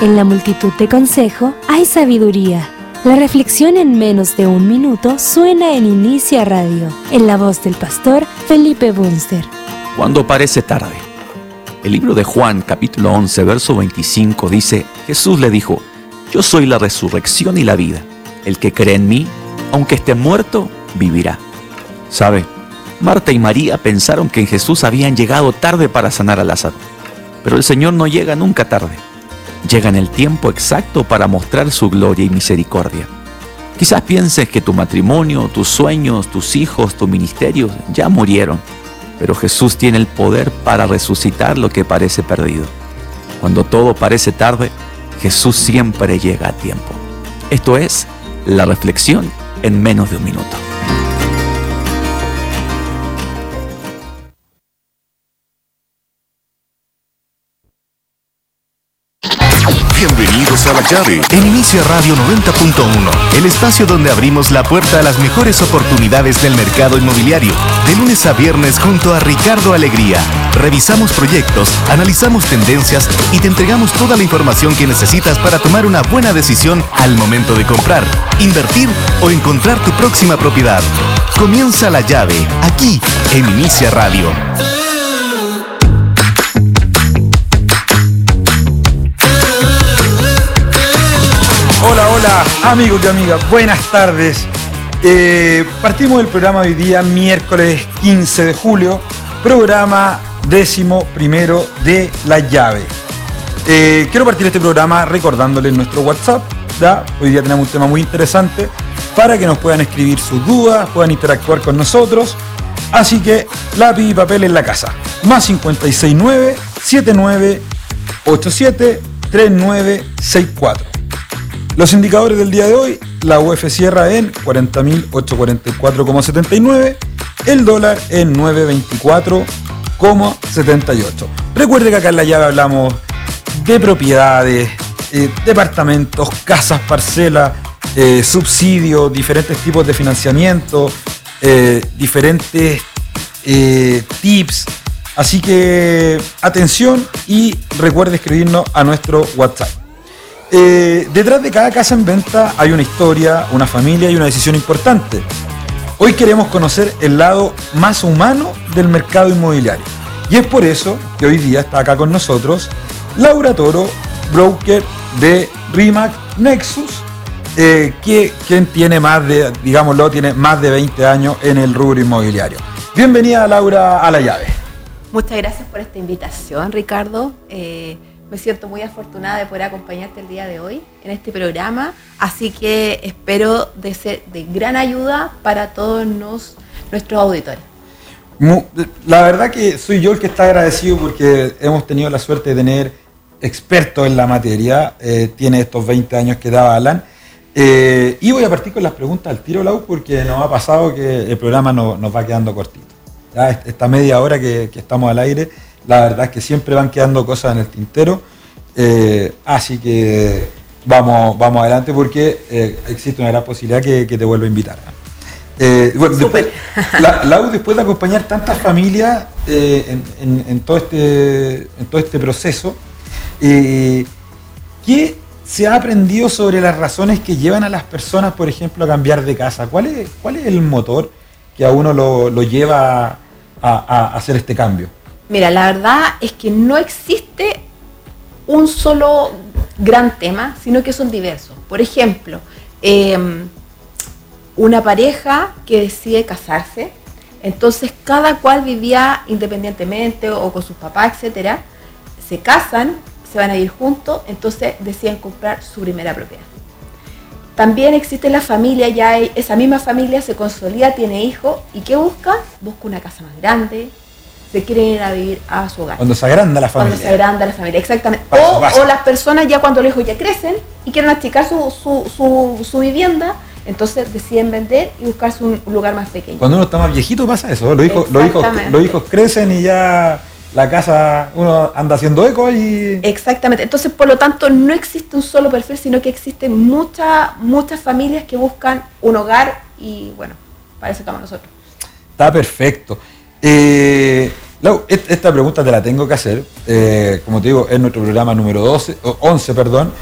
En la multitud de consejo hay sabiduría. La reflexión en menos de un minuto suena en Inicia Radio, en la voz del pastor Felipe Bunster. Cuando parece tarde. El libro de Juan, capítulo 11, verso 25, dice: Jesús le dijo: Yo soy la resurrección y la vida. El que cree en mí, aunque esté muerto, vivirá. ¿Sabe? Marta y María pensaron que en Jesús habían llegado tarde para sanar a Lázaro. Pero el Señor no llega nunca tarde. Llega en el tiempo exacto para mostrar su gloria y misericordia. Quizás pienses que tu matrimonio, tus sueños, tus hijos, tu ministerio ya murieron. Pero Jesús tiene el poder para resucitar lo que parece perdido. Cuando todo parece tarde, Jesús siempre llega a tiempo. Esto es la reflexión en menos de un minuto. Bienvenidos a La Llave en Inicia Radio 90.1, el espacio donde abrimos la puerta a las mejores oportunidades del mercado inmobiliario. De lunes a viernes junto a Ricardo Alegría. Revisamos proyectos, analizamos tendencias y te entregamos toda la información que necesitas para tomar una buena decisión al momento de comprar, invertir o encontrar tu próxima propiedad. Comienza La Llave, aquí en Inicia Radio. Hola amigos y amigas, buenas tardes. Partimos del programa hoy día, miércoles 15 de julio, programa 11º de La Llave. Quiero partir este programa recordándoles nuestro WhatsApp, ¿ya? Hoy día tenemos un tema muy interesante para que nos puedan escribir sus dudas, puedan interactuar con nosotros. Así que lápiz y papel en la casa. Más 569 7987 3964. Los indicadores del día de hoy: la UF cierra en 40.844,79, el dólar en 924,78. Recuerde que acá en La Llave hablamos de propiedades, departamentos, casas, parcelas, subsidios, diferentes tipos de financiamiento, diferentes tips. Así que atención y recuerde escribirnos a nuestro WhatsApp. Detrás de cada casa en venta hay una historia, una familia y una decisión importante. Hoy queremos conocer el lado más humano del mercado inmobiliario. Y es por eso que hoy día está acá con nosotros Laura Toro, broker de RE/MAX Nexus, quien tiene tiene más de 20 años en el rubro inmobiliario. Bienvenida, Laura, a La Llave. Muchas gracias por esta invitación, Ricardo. Me siento muy afortunada de poder acompañarte el día de hoy en este programa, así que espero de ser de gran ayuda para todos nuestros auditores. La verdad que soy yo el que está agradecido porque hemos tenido la suerte de tener expertos en la materia. Tiene estos 20 años que daba Alan. Y voy a partir con las preguntas al tiro, Lau, porque nos ha pasado que el programa nos va quedando cortito. Ya esta media hora que estamos al aire, la verdad es que siempre van quedando cosas en el tintero, así que vamos adelante porque existe una gran posibilidad que te vuelva a invitar. Lau, después de acompañar tantas familias en todo este proceso, ¿qué se ha aprendido sobre las razones que llevan a las personas, por ejemplo, a cambiar de casa? ¿Cuál es el motor que a uno lo lleva a hacer este cambio? Mira, la verdad es que no existe un solo gran tema, sino que son diversos. Por ejemplo, una pareja que decide casarse, entonces cada cual vivía independientemente o con sus papás, etcétera, se casan, se van a ir juntos, entonces deciden comprar su primera propiedad. También existe la familia, esa misma familia se consolida, tiene hijos, ¿y qué busca? Busca una casa más grande, se quieren ir a vivir a su hogar. Cuando se agranda la familia. Cuando se agranda la familia, exactamente. Paso. O las personas ya cuando los hijos ya crecen y quieren achicar su vivienda, entonces deciden vender y buscarse un lugar más pequeño. Cuando uno está más viejito pasa eso, los hijos crecen y ya la casa, uno anda haciendo eco y... Exactamente, entonces por lo tanto no existe un solo perfil, sino que existen muchas familias que buscan un hogar y bueno, para eso estamos nosotros. Está perfecto. Lau, esta pregunta te la tengo que hacer. Como te digo, es nuestro programa número 11, perdón.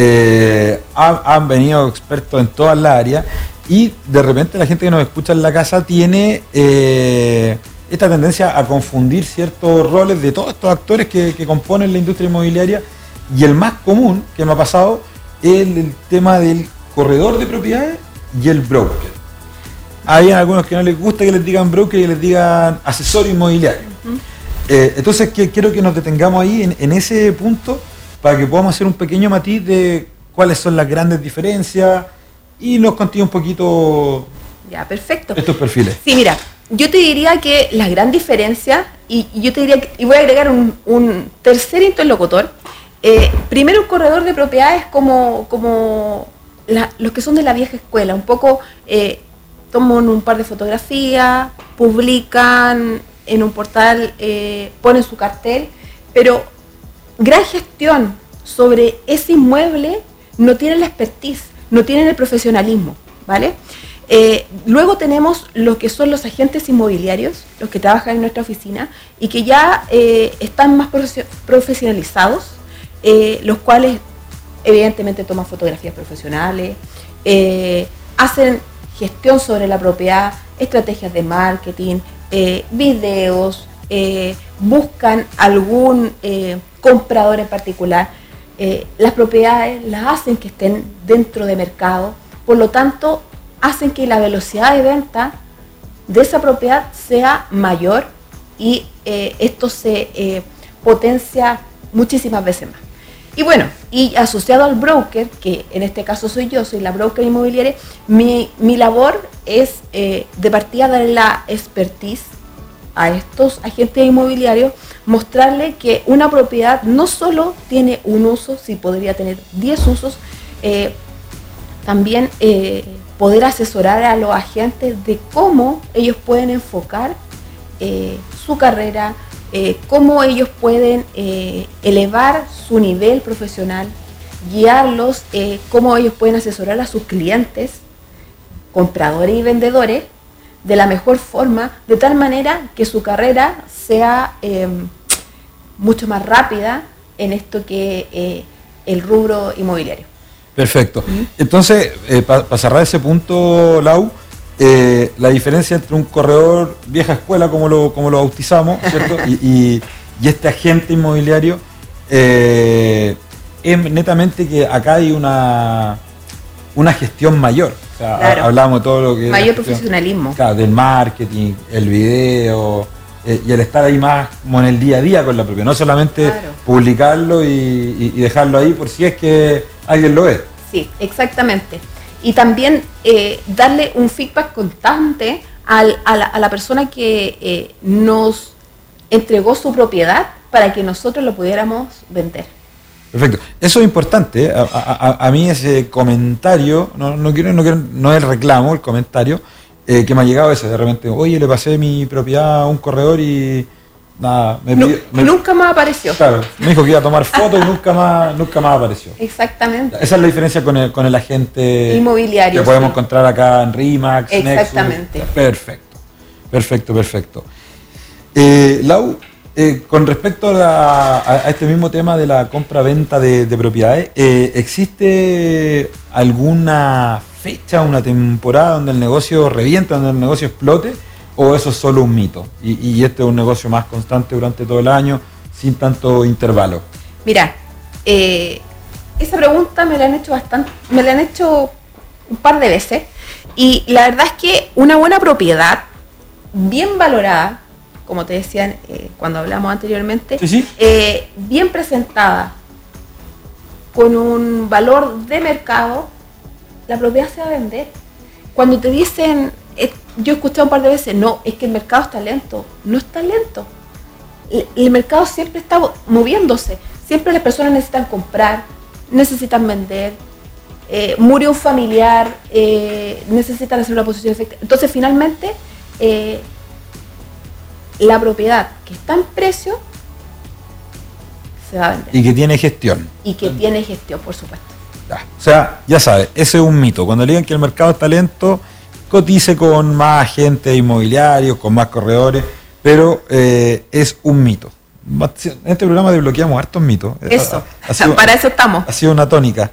Han venido expertos en todas las áreas y de repente la gente que nos escucha en la casa tiene esta tendencia a confundir ciertos roles de todos estos actores que componen la industria inmobiliaria, y el más común que me ha pasado es el tema del corredor de propiedades y el broker. Hay algunos que no les gusta que les digan broker y les digan asesor inmobiliario. Entonces quiero que nos detengamos ahí en ese punto para que podamos hacer un pequeño matiz de cuáles son las grandes diferencias y nos contiene un poquito Ya, perfecto. estos perfiles. Sí, mira, yo te diría que la gran diferencia, y yo te diría, y voy a agregar un tercer interlocutor. Primero, un corredor de propiedades como los que son de la vieja escuela, un poco toman un par de fotografías, publican en un portal, ponen su cartel, pero gran gestión sobre ese inmueble no tienen la expertise, no tienen el profesionalismo, ¿vale? Luego tenemos lo que son los agentes inmobiliarios, los que trabajan en nuestra oficina y que ya están más profesionalizados, los cuales evidentemente toman fotografías profesionales, hacen gestión sobre la propiedad, estrategias de marketing, videos, buscan algún comprador en particular. Las propiedades las hacen que estén dentro de mercado, por lo tanto hacen que la velocidad de venta de esa propiedad sea mayor y esto se potencia muchísimas veces más. Y bueno, y asociado al broker, que en este caso soy yo, soy la broker inmobiliaria, mi labor es de partida darle la expertise a estos agentes inmobiliarios, mostrarle que una propiedad no solo tiene un uso, si podría tener 10 usos, también poder asesorar a los agentes de cómo ellos pueden enfocar su carrera, cómo ellos pueden elevar su nivel profesional, guiarlos, cómo ellos pueden asesorar a sus clientes, compradores y vendedores, de la mejor forma, de tal manera que su carrera sea mucho más rápida en esto que el rubro inmobiliario. Perfecto. Entonces, para cerrar ese punto, Lau, la diferencia entre un corredor vieja escuela, como lo bautizamos, ¿cierto? y este agente inmobiliario, es netamente que acá hay una gestión mayor. O sea, claro. Hablamos de todo lo que es mayor profesionalismo. Claro, del marketing, el video, y el estar ahí más como en el día a día con la propiedad, no solamente claro. publicarlo y dejarlo ahí por si es que alguien lo ve. Sí, exactamente. Y también darle un feedback constante a la persona que nos entregó su propiedad para que nosotros lo pudiéramos vender. Perfecto. Eso es importante. A mí ese comentario, no es el reclamo, el comentario, que me ha llegado ese de repente, oye, le pasé mi propiedad a un corredor y nada, nunca más apareció. Claro, me dijo que iba a tomar fotos y nunca más apareció. Exactamente. Esa es la diferencia con el agente inmobiliario que podemos sí. encontrar acá en RE/MAX, exactamente. Nexus. Perfecto. Lau, con respecto a este mismo tema de la compra-venta de propiedades, ¿existe alguna fecha, una temporada donde el negocio revienta, donde el negocio explote, o eso es solo un mito? Y este es un negocio más constante durante todo el año, sin tanto intervalo. Mira, esa pregunta me la han hecho un par de veces, y la verdad es que una buena propiedad, bien valorada, como te decían cuando hablamos anteriormente, ¿Sí? bien presentada, con un valor de mercado, la propiedad se va a vender. Cuando te dicen, yo he escuchado un par de veces, no, es que el mercado está lento. No está lento. El mercado siempre está moviéndose. Siempre las personas necesitan comprar, necesitan vender, murió un familiar, necesitan hacer una posición efectiva. Entonces, finalmente, la propiedad que está en precio se va a vender. Y que tiene gestión. Y que tiene gestión, por supuesto. Ya. O sea, ya sabes, ese es un mito. Cuando le digan que el mercado está lento, cotice con más agentes inmobiliarios, con más corredores, pero es un mito. En este programa desbloqueamos hartos mitos. Eso, para eso estamos. Ha sido una tónica.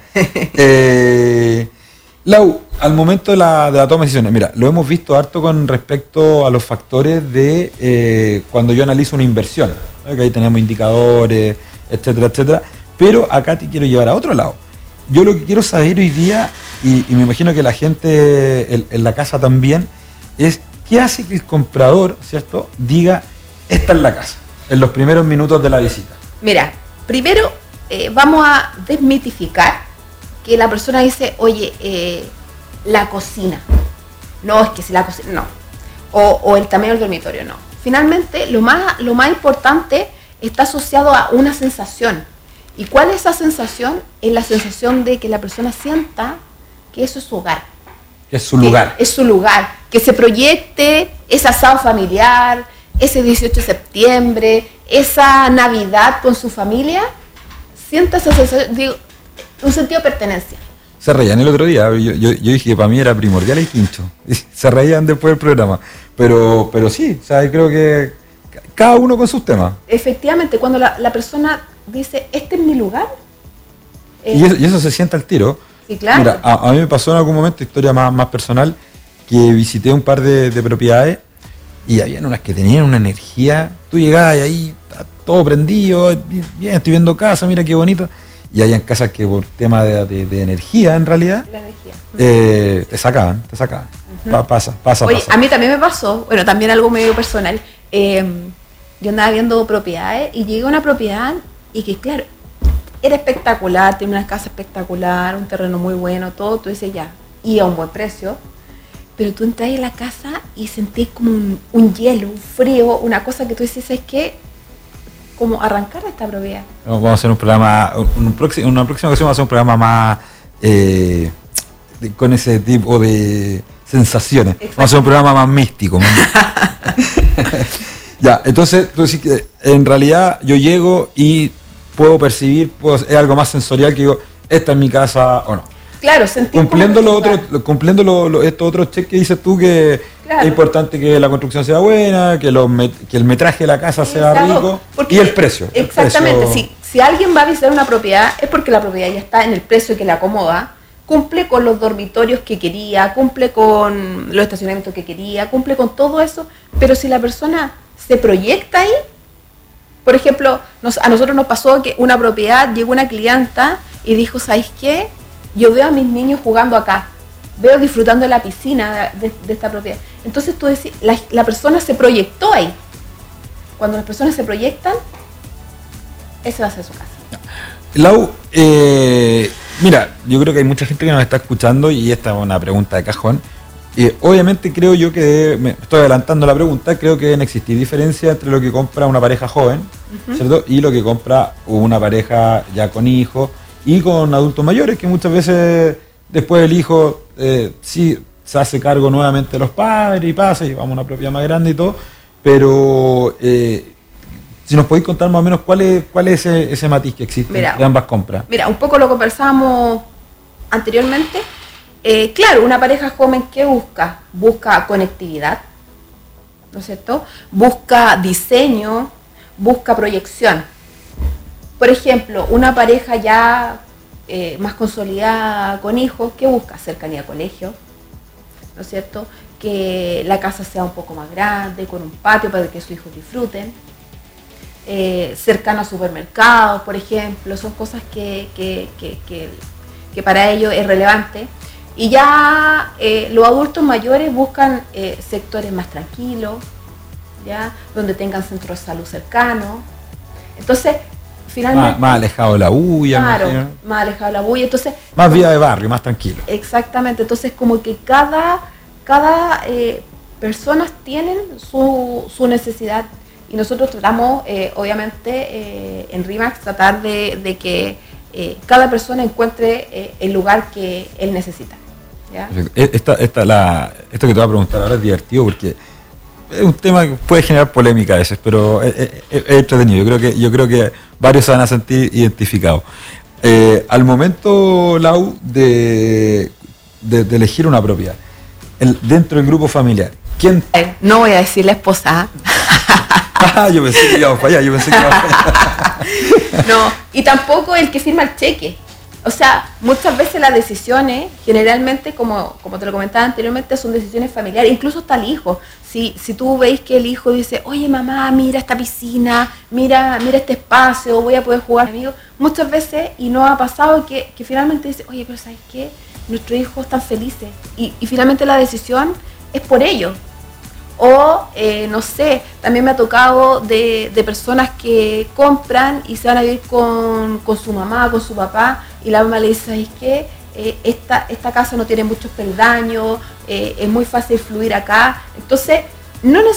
Lau, al momento de la toma de decisiones, mira, lo hemos visto harto con respecto a los factores de cuando yo analizo una inversión, ¿no? Que ahí tenemos indicadores, etcétera, etcétera, pero acá te quiero llevar a otro lado. Yo lo que quiero saber hoy día, y me imagino que la gente en la casa también, es qué hace que el comprador, ¿cierto?, diga, esta es la casa, en los primeros minutos de la visita. Mira, primero vamos a desmitificar que la persona dice, oye, la cocina. No, es que si la cocina, no. O el tamaño del dormitorio, no. Finalmente, lo más importante está asociado a una sensación. ¿Y cuál es esa sensación? Es la sensación de que la persona sienta que eso es su hogar. Es su lugar. Es su lugar. Que se proyecte ese asado familiar, ese 18 de septiembre, esa Navidad con su familia. Sienta esa sensación, digo, un sentido de pertenencia. Se reían el otro día, yo dije que para mí era primordial el quincho. Se reían después del programa. Pero sí, o sea, creo que cada uno con sus temas. Efectivamente, cuando la persona dice, este es mi lugar. Y eso se siente al tiro. Sí, claro. Mira, a mí me pasó en algún momento, historia más personal, que visité un par de propiedades y habían unas que tenían una energía. Tú llegabas y ahí todo prendido, bien, estoy viendo casa, mira qué bonito. Y habían casas que por tema de energía, en realidad, La energía. te sacaban. Uh-huh. Pasa. Oye, a mí también me pasó, bueno, también algo medio personal. Yo andaba viendo propiedades y llegué a una propiedad y que, claro, era espectacular, tenía una casa espectacular, un terreno muy bueno, todo. Tú dices, ya, y a un buen precio. Pero tú entras en la casa y sentís como un hielo, un frío, una cosa que tú dices, es que como arrancar de esta propiedad. Vamos a hacer un programa, una próxima ocasión vamos a hacer un programa más con ese tipo de sensaciones. Vamos a hacer un programa más místico. Ya, entonces tú decís que en realidad yo llego y puedo percibir, es algo más sensorial que digo, esta es mi casa o no. Claro, sentir cumpliendo estos otros cheques que dices tú, que claro, es importante que la construcción sea buena, que el metraje de la casa sea rico, y el precio. Exactamente, el precio. Si alguien va a visitar una propiedad es porque la propiedad ya está en el precio que le acomoda, cumple con los dormitorios que quería, cumple con los estacionamientos que quería, cumple con todo eso, pero si la persona se proyecta ahí, por ejemplo, a nosotros nos pasó que una propiedad, llegó una clienta y dijo, ¿sabes qué? Yo veo a mis niños jugando acá, veo disfrutando de la piscina de esta propiedad. Entonces tú decís, la persona se proyectó ahí. Cuando las personas se proyectan, ese va a ser su casa. Lau, mira, yo creo que hay mucha gente que nos está escuchando y esta es una pregunta de cajón. Obviamente creo yo que, me estoy adelantando la pregunta, creo que deben existir diferencias entre lo que compra una pareja joven, uh-huh, ¿cierto? Y lo que compra una pareja ya con hijos y con adultos mayores, que muchas veces después el hijo sí se hace cargo nuevamente de los padres y pasa y vamos a una propiedad más grande y todo, pero si nos podéis contar más o menos cuál es ese matiz que existe entre ambas compras. Mira, un poco lo conversábamos anteriormente. Claro, una pareja joven, ¿qué busca? Busca conectividad, ¿no es cierto? Busca diseño, busca proyección. Por ejemplo, una pareja ya más consolidada con hijos, ¿qué busca? Cercanía a colegio, ¿no es cierto? Que la casa sea un poco más grande, con un patio para que sus hijos disfruten. Cercano a supermercados, por ejemplo, son cosas que para ellos es relevante. Y ya los adultos mayores buscan sectores más tranquilos, ¿ya? Donde tengan centros de salud cercanos. Entonces, finalmente... Más alejado de la bulla. Claro, más alejado de la bulla. Entonces, más vida de barrio, más tranquilo. Exactamente. Entonces, como que cada personas tienen su necesidad. Y nosotros tratamos, obviamente, en RE/MAX, tratar de que cada persona encuentre el lugar que él necesita. ¿Ya? Esto que te voy a preguntar ahora es divertido porque es un tema que puede generar polémica a veces, pero es entretenido. Yo creo que varios se van a sentir identificados. Al momento, Lau, de elegir una propiedad, dentro del grupo familiar, ¿quién? No voy a decir la esposa. Yo pensé que íbamos para allá, No, y tampoco el que firma el cheque. O sea, muchas veces las decisiones, generalmente, como te lo comentaba anteriormente, son decisiones familiares, incluso hasta el hijo. Si tú veis que el hijo dice, oye mamá, mira esta piscina, mira este espacio, voy a poder jugar amigos, muchas veces, y nos ha pasado que finalmente dice, oye, pero ¿sabes qué? Nuestros hijos están felices, y finalmente la decisión es por ellos. O, no sé, también me ha tocado de personas que compran y se van a vivir con su mamá, con su papá, y la mamá le dice, ¿sabes qué? Esta casa no tiene muchos peldaños, es muy fácil fluir acá. Entonces, no